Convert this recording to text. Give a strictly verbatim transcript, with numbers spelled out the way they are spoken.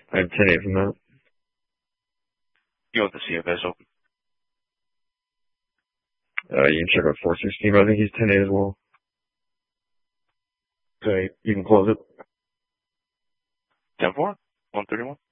I have ten eight from that. You want the C F S open? Uh, you can check out four sixteen, but I think he's ten eight as well. Okay, you can close it. ten four? one thirty-one?